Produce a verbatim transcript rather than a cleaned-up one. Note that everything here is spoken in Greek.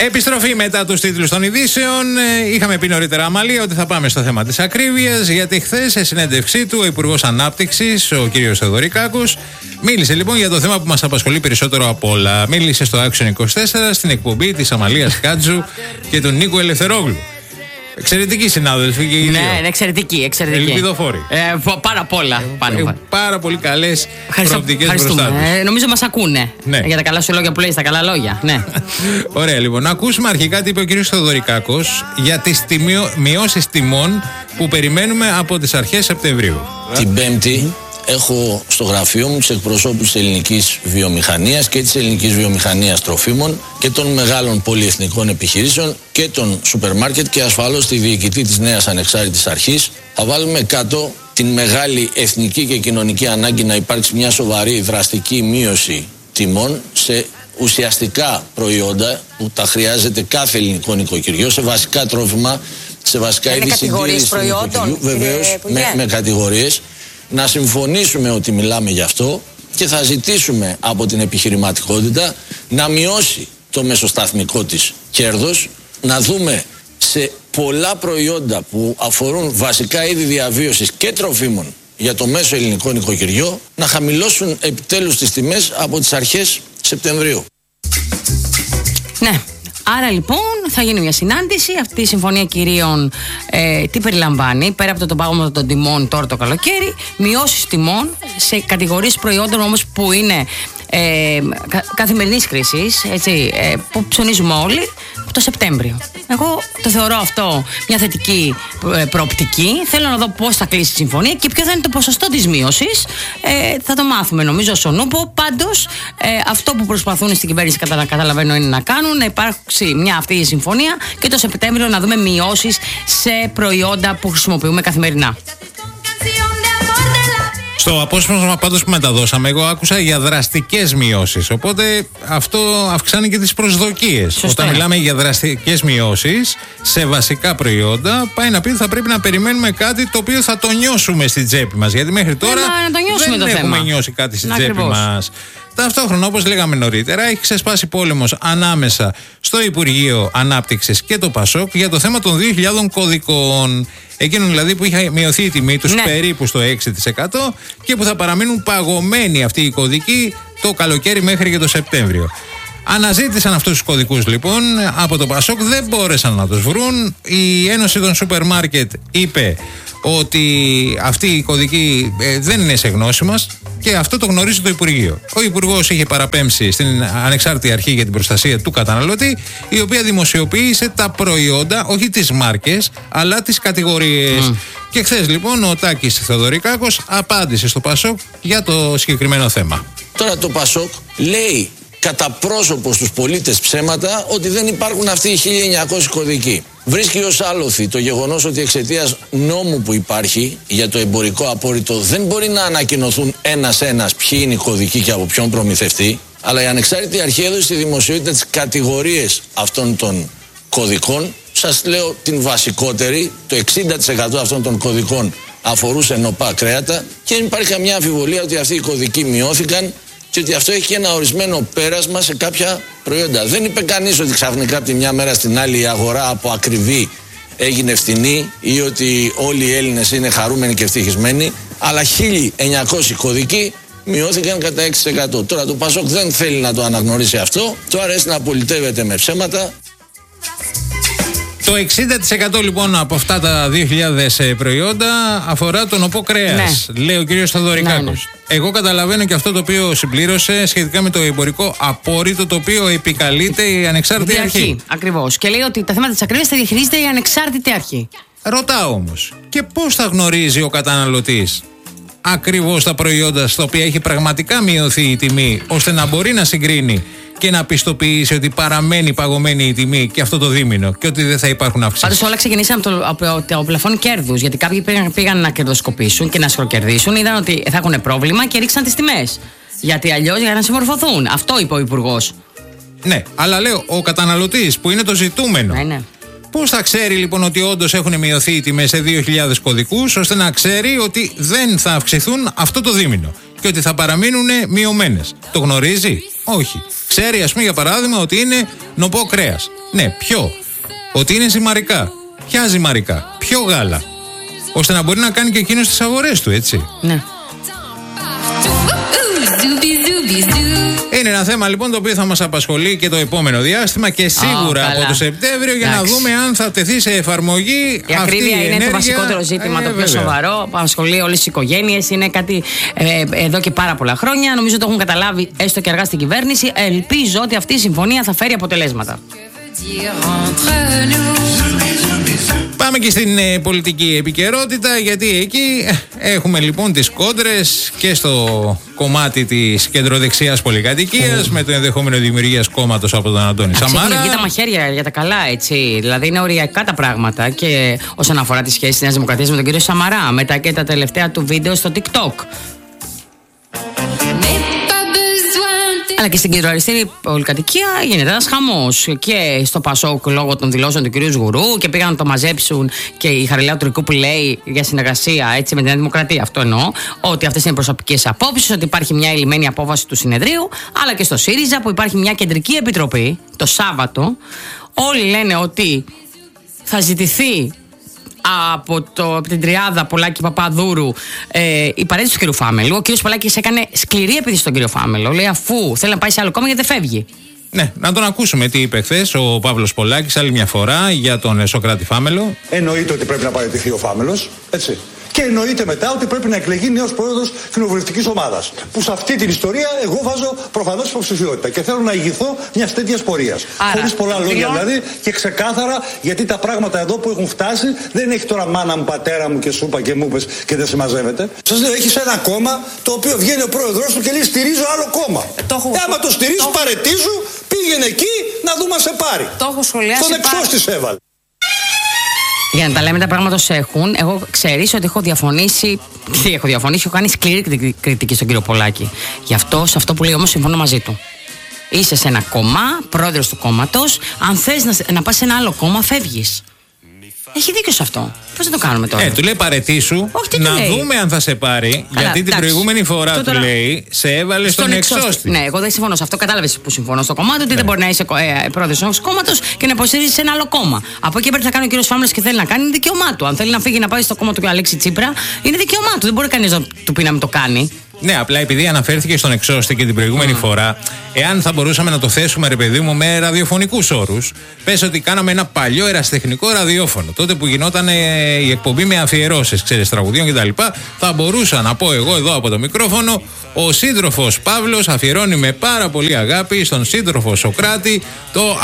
Επιστροφή μετά τους τίτλους των ειδήσεων. Είχαμε πει νωρίτερα, Αμαλία, ότι θα πάμε στο θέμα της ακρίβειας, γιατί χθες σε συνέντευξή του ο Υπουργός Ανάπτυξης, ο κ. Θεοδωρικάκος, μίλησε λοιπόν για το θέμα που μας απασχολεί περισσότερο από όλα. Μίλησε στο Action είκοσι τέσσερα στην εκπομπή της Αμαλίας Χάτζου και του Νίκου Ελευθερόγλου. Εξαιρετική συνάδελφοι και οι δύο. Ναι, εξαιρετική, εξαιρετική. Ελπιδοφόροι. Ε, πάρα πολλά. Πάρα, πάρα, πάρα πολύ καλές προοπτικές μπροστά τους. Ε, νομίζω μας ακούνε. Ναι. Για τα καλά σου λόγια που λέει, τα καλά λόγια. Ναι. Ωραία, λοιπόν. Να ακούσουμε αρχικά τι είπε ο κ. Θεοδωρικάκος για τις μειώσεις τιμών που περιμένουμε από τις αρχές Σεπτεμβρίου. Την Πέμπτη έχω στο γραφείο μου τους εκπροσώπους της ελληνικής βιομηχανίας και της ελληνικής βιομηχανίας τροφίμων και των μεγάλων πολυεθνικών επιχειρήσεων και των σούπερ μάρκετ και ασφαλώς τη διοικητή της νέας ανεξάρτητης αρχής. Θα βάλουμε κάτω την μεγάλη εθνική και κοινωνική ανάγκη να υπάρξει μια σοβαρή δραστική μείωση τιμών σε ουσιαστικά προϊόντα που τα χρειάζεται κάθε ελληνικό νοικοκυριό, σε βασικά τρόφιμα, σε βασικά είδη συντήρησης του νοικοκυριού, βεβαίως με, με κατηγορίες. Να συμφωνήσουμε ότι μιλάμε γι' αυτό και θα ζητήσουμε από την επιχειρηματικότητα να μειώσει το μεσοσταθμικό της κέρδος, να δούμε σε πολλά προϊόντα που αφορούν βασικά είδη διαβίωσης και τροφίμων για το μέσο ελληνικό νοικοκυριό να χαμηλώσουν επιτέλους τις τιμές από τις αρχές Σεπτεμβρίου. Ναι. Άρα λοιπόν θα γίνει μια συνάντηση. Αυτή η συμφωνία κυρίων ε, τι περιλαμβάνει, πέρα από το πάγωμα των τιμών τώρα το καλοκαίρι, μειώσεις τιμών σε κατηγορίες προϊόντων όμως που είναι ε, κα, καθημερινής χρήσης, έτσι, ε, που ψωνίζουμε όλοι το Σεπτέμβριο. Εγώ το θεωρώ αυτό μια θετική ε, προοπτική. Θέλω να δω πώς θα κλείσει η συμφωνία και ποιο θα είναι το ποσοστό της μείωσης. Ε, θα το μάθουμε νομίζω στον Νούπο. Πάντως ε, αυτό που προσπαθούν στην κυβέρνηση, κατα, καταλαβαίνω, είναι να κάνουν, να υπάρξει μια αυτή η συμφωνία και το Σεπτέμβριο να δούμε μειώσεις σε προϊόντα που χρησιμοποιούμε καθημερινά. Στο απόσπασμα πάντως που μεταδώσαμε, εγώ άκουσα για δραστικές μειώσεις. Οπότε αυτό αυξάνει και τις προσδοκίες. Σωστό. Όταν μιλάμε για δραστικές μειώσεις σε βασικά προϊόντα, πάει να πει ότι θα πρέπει να περιμένουμε κάτι το οποίο θα το νιώσουμε στην τσέπη μας. Γιατί μέχρι τώρα ε, να το νιώσουμε δεν το έχουμε θέμα. νιώσει κάτι στην Ακριβώς. τσέπη μας. Ταυτόχρονα, όπως λέγαμε νωρίτερα, έχει ξεσπάσει πόλεμος ανάμεσα στο Υπουργείο Ανάπτυξης και το ΠΑΣΟΚ για το θέμα των δύο χιλιάδων κωδικών. Εκείνων δηλαδή που είχε μειωθεί η τιμή τους ναι. περίπου στο έξι τοις εκατό και που θα παραμείνουν παγωμένοι αυτοί οι κωδικοί το καλοκαίρι μέχρι και το Σεπτέμβριο. Αναζήτησαν αυτούς τους κωδικούς λοιπόν από το ΠΑΣΟΚ, δεν μπόρεσαν να τους βρουν. Η Ένωση των Σούπερ Μάρκετ είπε ότι αυτή η κωδική ε, δεν είναι σε γνώση μας και αυτό το γνωρίζει το Υπουργείο. Ο Υπουργός είχε παραπέμψει στην Ανεξάρτητη Αρχή για την Προστασία του Καταναλωτή, η οποία δημοσιοποίησε τα προϊόντα, όχι τις μάρκες, αλλά τις κατηγορίες. Mm. Και χθες λοιπόν ο Τάκης Θεοδωρικάκος απάντησε στο ΠΑΣΟΚ για το συγκεκριμένο θέμα. Τώρα το ΠΑΣΟΚ λέει κατά πρόσωπο στους πολίτες ψέματα ότι δεν υπάρχουν αυτοί οι χίλια εννιακόσιοι κωδικοί. Βρίσκει ως άλοθη το γεγονός ότι εξαιτίας νόμου που υπάρχει για το εμπορικό απόρριτο δεν μπορεί να ανακοινωθούν ένας-ένας ποιοι είναι οι κωδικοί και από ποιον προμηθευτή, αλλά η Ανεξάρτητη Αρχή έδωσε στη δημοσιότητα τις κατηγορίες αυτών των κωδικών. Σας λέω την βασικότερη, το εξήντα τοις εκατό αυτών των κωδικών αφορούσε νοπά κρέατα και δεν υπάρχει καμιά αμφιβολία ότι αυτοί οι κωδικοί μειώθηκαν και ότι αυτό έχει και ένα ορισμένο πέρασμα σε κάποια προϊόντα. Δεν είπε κανείς ότι ξαφνικά από τη μια μέρα στην άλλη η αγορά από ακριβή έγινε φθηνή ή ότι όλοι οι Έλληνες είναι χαρούμενοι και ευτυχισμένοι, αλλά χίλια εννιακόσιοι κωδικοί μειώθηκαν κατά έξι τοις εκατό. Τώρα το ΠΑΣΟΚ δεν θέλει να το αναγνωρίσει αυτό, το αρέσει να πολιτεύεται με ψέματα. Το εξήντα τοις εκατό λοιπόν από αυτά τα δύο χιλιάδες προϊόντα αφορά τον οπό κρέας, ναι. λέει ο κύριος Θεοδωρικάκος. Ναι, ναι. Εγώ καταλαβαίνω και αυτό το οποίο συμπλήρωσε σχετικά με το εμπορικό απόρριτο το οποίο επικαλείται η Ανεξάρτητη Αρχή. αρχή. Ακριβώς. Και λέει ότι τα θέματα της ακρίβειας θα διαχειρίζεται η Ανεξάρτητη Αρχή. Ρωτάω όμως, και πώς θα γνωρίζει ο καταναλωτής ακριβώς τα προϊόντα στα οποία έχει πραγματικά μειωθεί η τιμή, ώστε να μπορεί να συγκρίνει και να πιστοποιήσει ότι παραμένει παγωμένη η τιμή και αυτό το δίμηνο και ότι δεν θα υπάρχουν αυξήσεις. Πάντως όλα ξεκινήσαν από το, από το πλαφόν κέρδους. Γιατί κάποιοι πήγαν, πήγαν να κερδοσκοπήσουν και να σχροκερδίσουν, είδαν ότι θα έχουν πρόβλημα και ρίξαν τις τιμές. Γιατί αλλιώς για να συμμορφωθούν. Αυτό είπε ο Υπουργός. Ναι, αλλά λέω ο καταναλωτής που είναι το ζητούμενο. Ναι, ναι. Πώς θα ξέρει λοιπόν ότι όντως έχουν μειωθεί οι τιμές σε δύο χιλιάδες κωδικούς, ώστε να ξέρει ότι δεν θα αυξηθούν αυτό το δίμηνο και ότι θα παραμείνουν μειωμένες? Το γνωρίζει? Όχι. Ξέρει, ας πούμε, για παράδειγμα, ότι είναι νοπό κρέας. Ναι, ποιο? Ότι είναι ζυμαρικά. Ποια ζυμαρικά? Ποιο γάλα? Ώστε να μπορεί να κάνει και εκείνος τις αγορές του, έτσι. Ναι. Είναι ένα θέμα λοιπόν το οποίο θα μας απασχολεί και το επόμενο διάστημα και σίγουρα oh, από το Σεπτέμβριο για Εντάξει. να δούμε αν θα τεθεί σε εφαρμογή. Η ακρίβεια είναι ενέργεια. Το βασικότερο ζήτημα, ε, το πιο βέβαια. σοβαρό. Απασχολεί όλες τις οικογένειες. Είναι κάτι ε, εδώ και πάρα πολλά χρόνια. Νομίζω το έχουν καταλάβει έστω και αργά στην κυβέρνηση. Ελπίζω ότι αυτή η συμφωνία θα φέρει αποτελέσματα. Πάμε και στην ε, πολιτική επικαιρότητα, γιατί εκεί ε, έχουμε λοιπόν τις κόντρες και στο κομμάτι της κεντροδεξιάς πολυκατοικίας, mm. με το ενδεχόμενο δημιουργίας κόμματος από τον Αντώνη Σαμάρα. Έχουν βγει τα μαχαίρια για τα καλά, έτσι. Δηλαδή είναι οριακά τα πράγματα και όσον αφορά τις σχέσεις της Νέας Δημοκρατίας με τον κύριο Σαμαρά, μετά και τα τελευταία του βίντεο στο TikTok. Αλλά και στην κεντροαριστερή πολυκατοικία γίνεται ένας χαμός. Και στο Πασόκ λόγω των δηλώσεων του κυρίου Σγουρού και πήγαν να το μαζέψουν και η Χαριλάου Τρικού που λέει για συνεργασία έτσι, με την Νέα Δημοκρατία. Αυτό εννοώ. Ότι αυτές είναι προσωπικές απόψεις, ότι υπάρχει μια ελλημμένη απόφαση του συνεδρίου. Αλλά και στο ΣΥΡΙΖΑ που υπάρχει μια κεντρική επιτροπή το Σάββατο. Όλοι λένε ότι θα ζητηθεί από, το, από την τριάδα Πολάκη Παπαδούρου ε, η παρέτηση του κύριου Φάμελου. Ο κύριος Πολάκης έκανε σκληρή επίθεση στον κύριο Φάμελο. Λέει αφού θέλει να πάει σε άλλο κόμμα γιατί δεν φεύγει. Ναι, να τον ακούσουμε τι είπε χθες ο Παύλος Πολάκης άλλη μια φορά για τον Σωκράτη Φάμελο. Εννοείται ότι πρέπει να παραιτηθεί ο Φάμελος, έτσι. Και εννοείται μετά ότι πρέπει να εκλεγεί νέος πρόεδρος κοινοβουλευτικής ομάδας. Που σε αυτή την ιστορία εγώ βάζω προφανώς υποψηφιότητα και θέλω να ηγηθώ μιας τέτοιας πορείας. Χωρίς πολλά λόγια δύο... δηλαδή και ξεκάθαρα, γιατί τα πράγματα εδώ που έχουν φτάσει δεν έχει τώρα μάνα μου, πατέρα μου και σούπα και μου πες και δεν συμμαζεύεται. Σας λέω, έχεις ένα κόμμα το οποίο βγαίνει ο πρόεδρος του και λέει στηρίζω άλλο κόμμα. Ε, το έχω... ε, άμα το στηρίζει, το... παρετήσου, πήγαινε εκεί να δούμε αν σε πάρει. Το έχω σχολιάσει. Τον εξώς της έβαλε. Για να τα λέμε τα πράγματα ως έχουν, εγώ ξέρεις ότι έχω διαφωνήσει. Τι έχω διαφωνήσει, έχω κάνει σκληρή κριτική στον κύριο Πολάκη. Γι' αυτό, σε αυτό που λέει όμως, συμφωνώ μαζί του. Είσαι σε ένα κόμμα, πρόεδρος του κόμματος. Αν θες να, να πας σε ένα άλλο κόμμα, φεύγεις. Έχει δίκιο σε αυτό. Πώς θα το κάνουμε τώρα? Ε, του λέει παρετήσου, να δούμε αν θα σε πάρει. Καλά, γιατί εντάξει, την προηγούμενη φορά του τώρα... λέει σε έβαλε στον, στον εξώστη. Ναι, εγώ δεν συμφωνώ σε αυτό. Κατάλαβες που συμφωνώ στο κομμάτι, ότι ναι. δεν μπορεί να είσαι ε, πρόεδρος ενός κόμματος και να υποστηρίζει ένα άλλο κόμμα. Από εκεί πέρα θα κάνει ο κύριος Φάμελος και θέλει να κάνει, είναι δικαίωμά του. Αν θέλει να φύγει να πάει στο κόμμα του Αλέξη Τσίπρα, είναι δικαίωμά του. Δεν μπορεί κανείς να του πει να μην το κάνει. Ναι, απλά επειδή αναφέρθηκε στον εξώστη και την προηγούμενη mm. φορά, εάν θα μπορούσαμε να το θέσουμε, ρε παιδί μου, με ραδιοφωνικούς όρους, πες ότι κάναμε ένα παλιό ερασιτεχνικό ραδιόφωνο. Τότε που γινόταν ε, η εκπομπή με αφιερώσεις, ξέρεις, τραγουδιών κτλ. Θα μπορούσα να πω εγώ εδώ από το μικρόφωνο, ο σύντροφος Παύλος αφιερώνει με πάρα πολύ αγάπη στον σύντροφο Σωκράτη το